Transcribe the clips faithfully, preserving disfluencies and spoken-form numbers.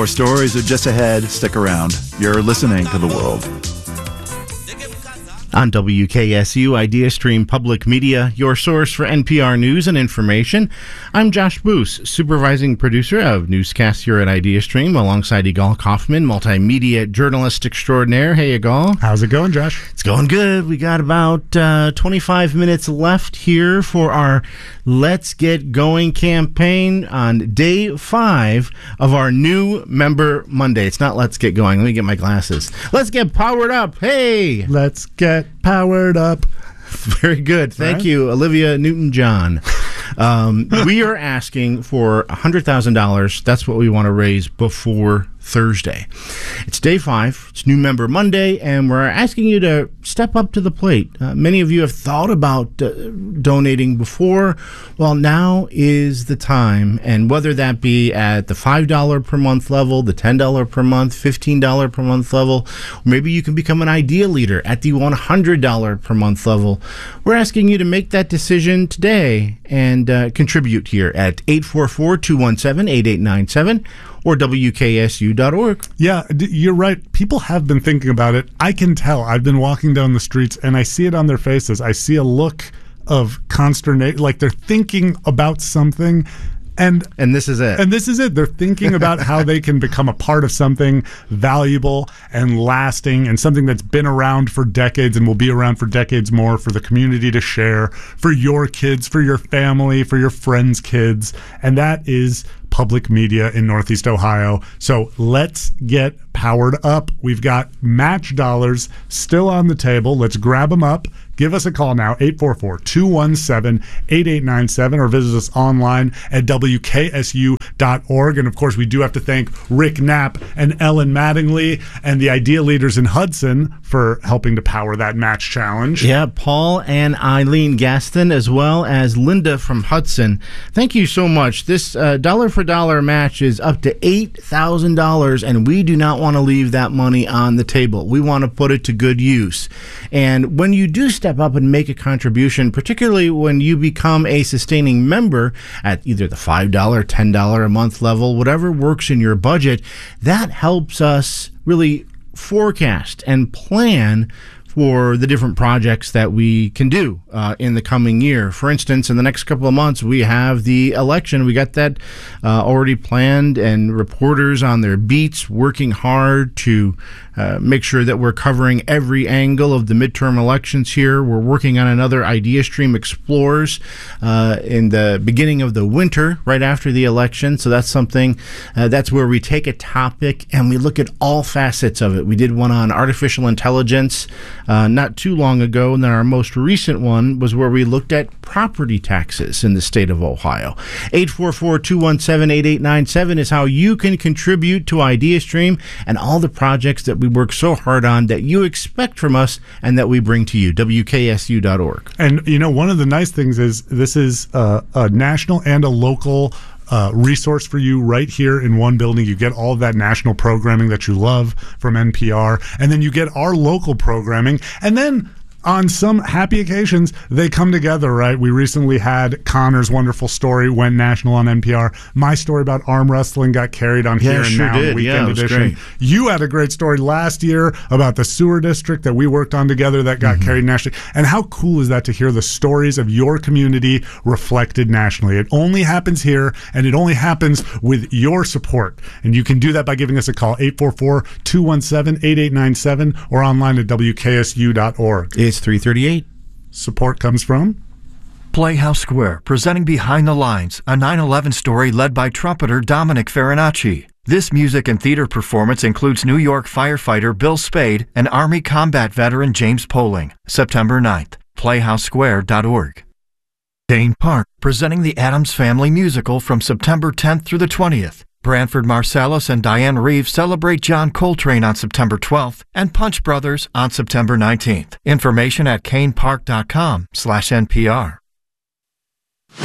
More stories are just ahead. Stick around. You're listening to The World. On W K S U IdeaStream Public Media, your source for N P R news and information, I'm Josh Boos, supervising producer of newscasts here at IdeaStream, alongside Yigal Kaufman, multimedia journalist extraordinaire. Hey, Yigal. How's it going, Josh? It's going good. We got about uh, twenty-five minutes left here for our Let's Get Going campaign on day five of our new Member Monday. It's not Let's Get Going. Let me get my glasses. Let's get powered up. Hey! Let's get powered up. Very good. Thank right. you, Olivia Newton-John. Um, we are asking for one hundred thousand dollars. That's what we want to raise before Thursday. It's day five. It's New Member Monday, and we're asking you to step up to the plate. Uh, many of you have thought about uh, donating before. Well, now is the time, and whether that be at the five dollars per month level, the ten dollars per month, fifteen dollars per month level, or maybe you can become an idea leader at the one hundred dollars per month level. We're asking you to make that decision today and uh, contribute here at eight four four, two one seven, eight eight nine seven or W K S U dot org. Yeah, you're right. People have been thinking about it. I can tell. I've been walking down the streets and I see it on their faces. I see a look of consternation, like they're thinking about something. And and this is it. And this is it. They're thinking about how they can become a part of something valuable and lasting and something that's been around for decades and will be around for decades more for the community to share, for your kids, for your family, for your friends' kids. And that is public media in Northeast Ohio. So let's get powered up. We've got match dollars still on the table. Let's grab them up. Give us a call now, eight four four, two one seven, eight eight nine seven, or visit us online at W K S U dot org. And, of course, we do have to thank Rick Knapp and Ellen Mattingly and the Idea Leaders in Hudson for helping to power that match challenge. Yeah, Paul and Eileen Gaston, as well as Linda from Hudson. Thank you so much. This uh, dollar-for-dollar match is up to eight thousand dollars, and we do not want to leave that money on the table. We want to put it to good use. And when you do step up and make a contribution, particularly when you become a sustaining member at either the five dollars, ten dollars a month level, whatever works in your budget, that helps us really forecast and plan for the different projects that we can do uh, in the coming year. For instance, in the next couple of months, we have the election. We got that uh, already planned, and reporters on their beats working hard to uh, make sure that we're covering every angle of the midterm elections here. We're working on another IdeaStream Explorers uh, in the beginning of the winter, right after the election. So that's something, uh, that's where we take a topic and we look at all facets of it. We did one on artificial intelligence Uh, not too long ago, and then our most recent one was where we looked at property taxes in the state of Ohio. eight four four, two one seven, eight eight nine seven is how you can contribute to IdeaStream and all the projects that we work so hard on that you expect from us and that we bring to you, W K S U dot org. And, you know, one of the nice things is this is uh, a national and a local Uh, resource for you right here in one building. You get all of that national programming that you love from N P R, and then you get our local programming, and then on some happy occasions, they come together, right? We recently had Connor's wonderful story went national on N P R. My story about arm wrestling got carried on yeah, here and sure now did. Weekend yeah, Edition. Great. You had a great story last year about the sewer district that we worked on together that got mm-hmm. carried nationally. And how cool is that to hear the stories of your community reflected nationally? It only happens here, and it only happens with your support. And you can do that by giving us a call, eight four four, two one seven, eight eight nine seven, or online at W K S U dot org. It's three thirty-eight. Support comes from Playhouse Square, presenting Behind the Lines, a nine eleven story led by trumpeter Dominic Farinacci. This music and theater performance includes New York firefighter Bill Spade and Army combat veteran James Poling. September ninth, playhouse square dot org. Dane Park, presenting the Addams Family musical from September tenth through the twentieth. Branford Marsalis and Diane Reeves celebrate John Coltrane on September twelfth and Punch Brothers on September nineteenth. Information at canepark.com slash NPR.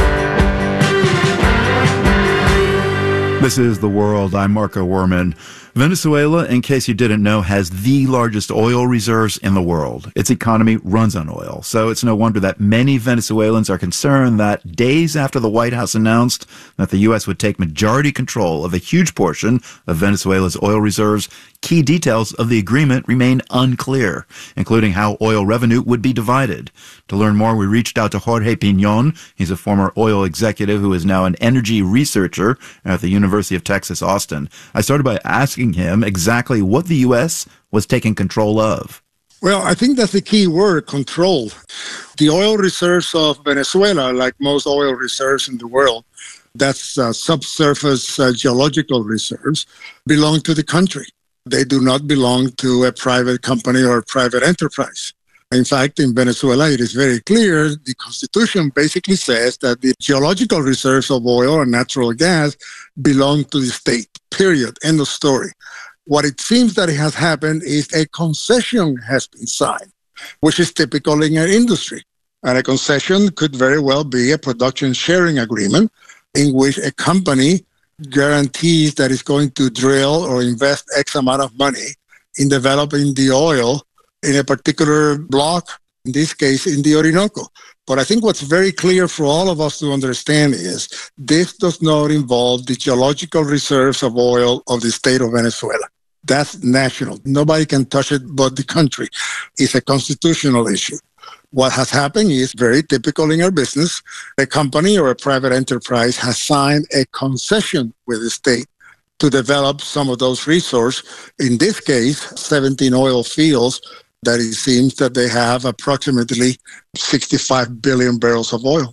This is The World. I'm Marco Werman. Venezuela, in case you didn't know, has the largest oil reserves in the world. Its economy runs on oil. So it's no wonder that many Venezuelans are concerned that days after the White House announced that the U S would take majority control of a huge portion of Venezuela's oil reserves, key details of the agreement remain unclear, including how oil revenue would be divided. To learn more, we reached out to Jorge Piñón. He's a former oil executive who is now an energy researcher at the University of Texas, Austin. I started by asking him exactly what the U S was taking control of. Well, I think that's the key word, control. The oil reserves of Venezuela, like most oil reserves in the world, that's uh, subsurface uh, geological reserves, belong to the country. They do not belong to a private company or a private enterprise. In fact, in Venezuela, it is very clear. The Constitution basically says that the geological reserves of oil and natural gas belong to the state, period, end of story. What it seems that it has happened is a concession has been signed, which is typical in our industry. And a concession could very well be a production sharing agreement in which a company guarantees that it's going to drill or invest X amount of money in developing the oil in a particular block, in this case, in the Orinoco. But I think what's very clear for all of us to understand is this does not involve the geological reserves of oil of the state of Venezuela. That's national. Nobody can touch it but the country. It's a constitutional issue. What has happened is very typical in our business. A company or a private enterprise has signed a concession with the state to develop some of those resources. In this case, seventeen oil fields that it seems that they have approximately sixty-five billion barrels of oil.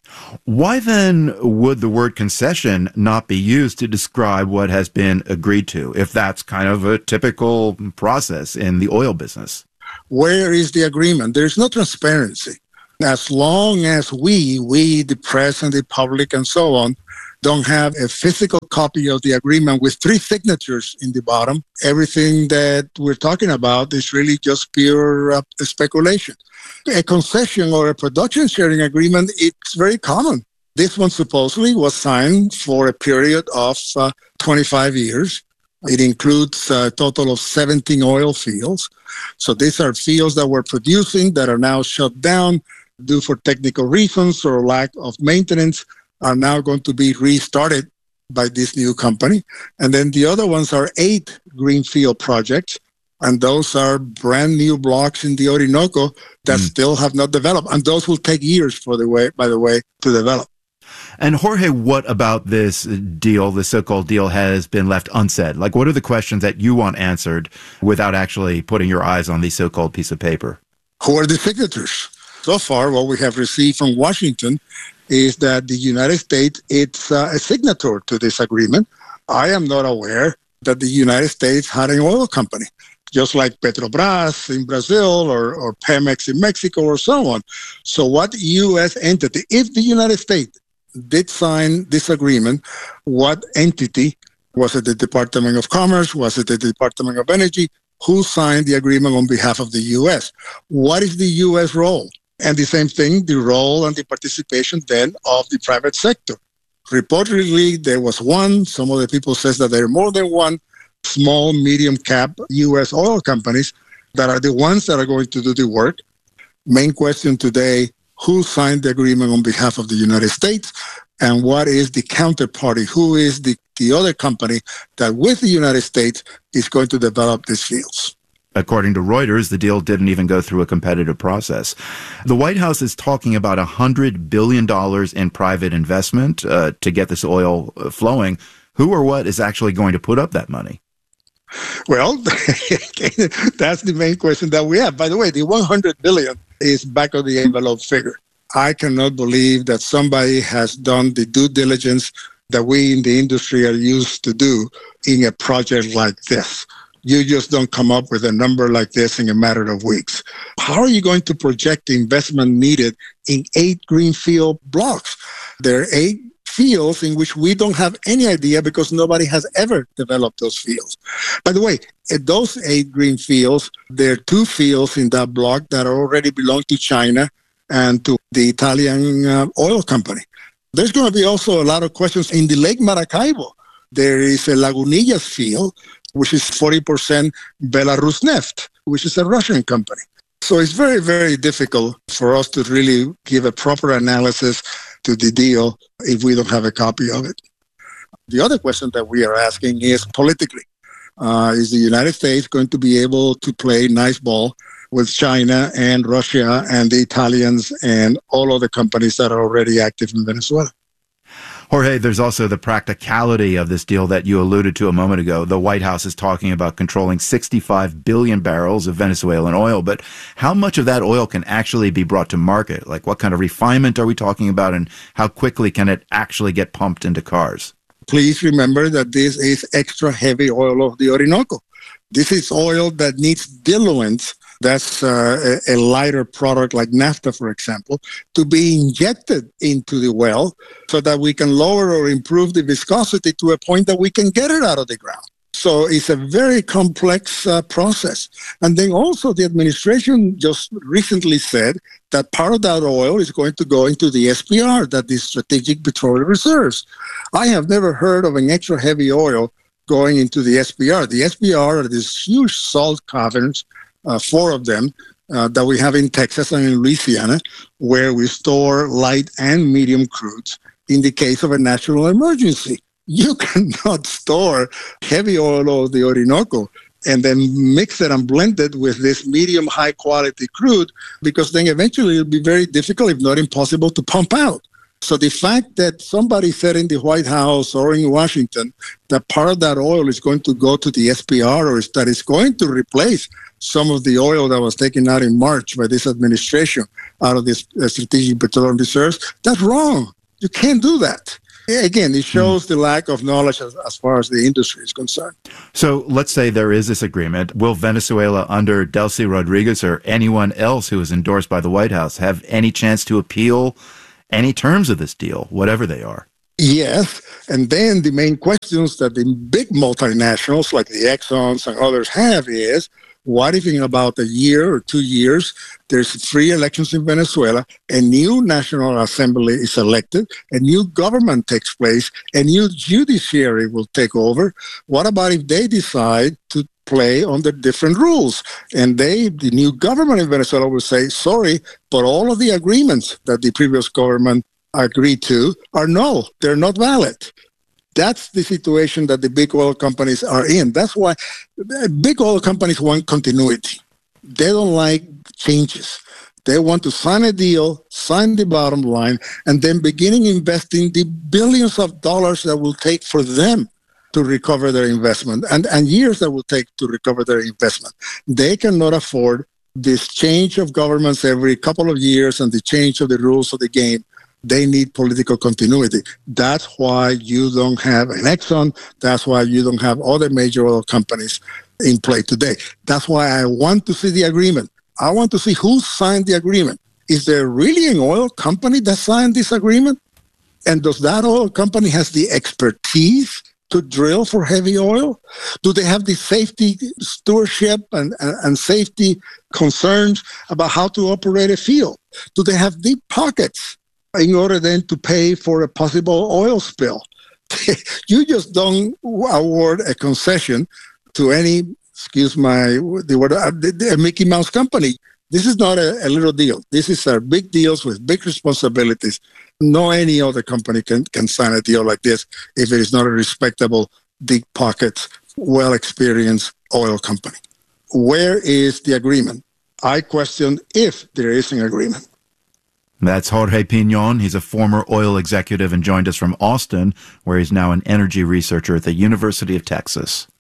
Why then would the word concession not be used to describe what has been agreed to, if that's kind of a typical process in the oil business? Where is the agreement? There's no transparency. As long as we, we, the press and the public and so on, don't have a physical copy of the agreement with three signatures in the bottom, everything that we're talking about is really just pure uh, speculation. A concession or a production sharing agreement, it's very common. This one supposedly was signed for a period of uh, twenty-five years. It includes a total of seventeen oil fields. So these are fields that were producing that are now shut down due for technical reasons or lack of maintenance, are now going to be restarted by this new company. And then the other ones are eight greenfield projects, and those are brand new blocks in the Orinoco that mm. still have not developed. And those will take years, for the way, by the way, to develop. And Jorge, what about this deal, the so-called deal, has been left unsaid? Like, what are the questions that you want answered without actually putting your eyes on the so-called piece of paper? Who are the signatures? So far, what we have received from Washington is that the United States is uh, a signatory to this agreement. I am not aware that the United States had an oil company, just like Petrobras in Brazil or, or Pemex in Mexico or so on. So what U S entity, if the United States did sign this agreement, what entity, was it the Department of Commerce, was it the Department of Energy, who signed the agreement on behalf of the U S? What is the U S role? And the same thing, the role and the participation then of the private sector. Reportedly, there was one. Some of the people says that there are more than one small, medium cap U S oil companies that are the ones that are going to do the work. Main question today, who signed the agreement on behalf of the United States? And what is the counterparty? Who is the, the other company that with the United States is going to develop these fields? According to Reuters, the deal didn't even go through a competitive process. The White House is talking about one hundred billion dollars in private investment uh, to get this oil flowing. Who or what is actually going to put up that money? Well, that's the main question that we have. By the way, the one hundred billion dollars is back of the envelope figure. I cannot believe that somebody has done the due diligence that we in the industry are used to do in a project like this. You just don't come up with a number like this in a matter of weeks. How are you going to project the investment needed in eight greenfield blocks? There are eight fields in which we don't have any idea because nobody has ever developed those fields. By the way, at those eight green fields, there are two fields in that block that already belong to China and to the Italian uh, oil company. There's going to be also a lot of questions in the Lake Maracaibo. There is a Lagunillas field which is forty percent Belarusneft, which is a Russian company. So it's very, very difficult for us to really give a proper analysis to the deal if we don't have a copy of it. The other question that we are asking is politically. Uh, is the United States going to be able to play nice ball with China and Russia and the Italians and all other companies that are already active in Venezuela? Jorge, there's also the practicality of this deal that you alluded to a moment ago. The White House is talking about controlling sixty-five billion barrels of Venezuelan oil, but how much of that oil can actually be brought to market? Like, what kind of refinement are we talking about, and how quickly can it actually get pumped into cars? Please remember that this is extra heavy oil of the Orinoco. This is oil that needs diluent. That's uh, a, a lighter product like naphtha, for example, to be injected into the well so that we can lower or improve the viscosity to a point that we can get it out of the ground. So it's a very complex uh, process. And then also the administration just recently said that part of that oil is going to go into the S P R, that is Strategic Petroleum Reserves. I have never heard of an extra heavy oil going into the S P R. The S P R are these huge salt caverns, uh, four of them, uh, that we have in Texas and in Louisiana, where we store light and medium crudes in the case of a national emergency. You cannot store heavy oil of the Orinoco and then mix it and blend it with this medium high quality crude, because then eventually it'll be very difficult, if not impossible, to pump out. So the fact that somebody said in the White House or in Washington that part of that oil is going to go to the S P R, or is that it's going to replace some of the oil that was taken out in March by this administration out of this uh, Strategic Petroleum Reserves, that's wrong. You can't do that. Again, it shows the lack of knowledge as, as far as the industry is concerned. So let's say there is this agreement. Will Venezuela, under Delcy Rodriguez or anyone else who is endorsed by the White House, have any chance to appeal any terms of this deal, whatever they are? Yes. And then the main questions that the big multinationals like the Exxons and others have is, what if in about a year or two years, there's free elections in Venezuela, a new National Assembly is elected, a new government takes place, a new judiciary will take over? What about if they decide to play under different rules? And they, the new government in Venezuela, will say, sorry, but all of the agreements that the previous government agreed to are no, they're not valid. That's the situation that the big oil companies are in. That's why big oil companies want continuity. They don't like changes. They want to sign a deal, sign the bottom line, and then beginning investing the billions of dollars that will take for them to recover their investment, and, and years that will take to recover their investment. They cannot afford this change of governments every couple of years and the change of the rules of the game. They need political continuity. That's why you don't have an Exxon. That's why you don't have other major oil companies in play today. That's why I want to see the agreement. I want to see who signed the agreement. Is there really an oil company that signed this agreement? And does that oil company has the expertise to drill for heavy oil? Do they have the safety stewardship and, and, and safety concerns about how to operate a field? Do they have deep pockets in order then to pay for a possible oil spill? You just don't award a concession to any, excuse my, the word, a Mickey Mouse company. This is not a, a little deal. This is a big deals with big responsibilities. No any other company can, can sign a deal like this if it is not a respectable, deep pockets, well-experienced oil company. Where is the agreement? I question if there is an agreement. That's Jorge Piñon. He's a former oil executive and joined us from Austin, where he's now an energy researcher at the University of Texas.